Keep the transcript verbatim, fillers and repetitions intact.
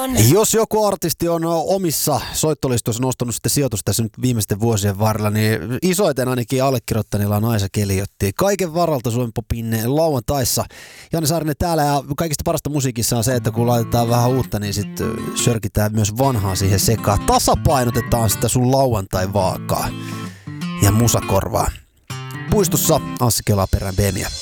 Jos joku artisti on omissa soittolistoissa nostanut sitten sijoitusta tässä nyt viimeisten vuosien varrella, niin isoiten ainakin allekirjoittaneilla on Aisa Keliotti. Kaiken varalta Suomen Popin lauantaissa. Janne Saarinen täällä, ja kaikista parasta musiikissa on se, että kun laitetaan vähän uutta, niin sitten sörkitään myös vanhaa siihen sekaan. Tasapainotetaan sitä sun lauantai-vaakaa ja musakorvaa. Puistossa Anssi Kelaperän Bemiä.